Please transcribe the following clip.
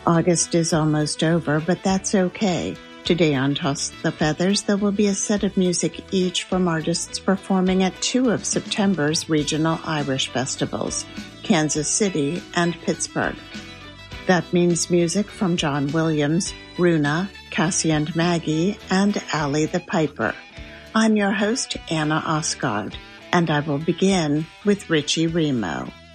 August is almost over, but that's okay. Today on Toss the Feathers, there will be a set of music each from artists performing at two of September's regional Irish festivals, Kansas City and Pittsburgh. That means music from John Williams, Runa, Cassie and Maggie, and Allie the Piper. I'm your host, Anna Osgard, and I will begin with Richie Remo.